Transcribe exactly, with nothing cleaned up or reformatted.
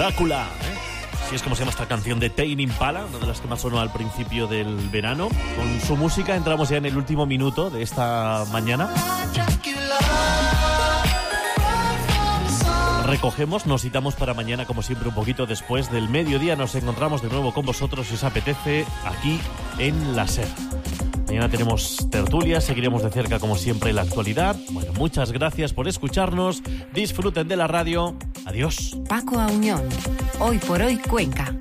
Drácula, ¿eh? Así es como se llama esta canción de Tame Impala, una de las que más sonó al principio del verano. Con su música entramos ya en el último minuto de esta mañana. Recogemos, nos citamos para mañana, como siempre, un poquito después del mediodía. Nos encontramos de nuevo con vosotros, si os apetece, aquí en La Ser. Mañana tenemos tertulia, seguiremos de cerca, como siempre, la actualidad. Bueno, muchas gracias por escucharnos. Disfruten de la radio. Adiós. Paco Auñón. Hoy por hoy, Cuenca.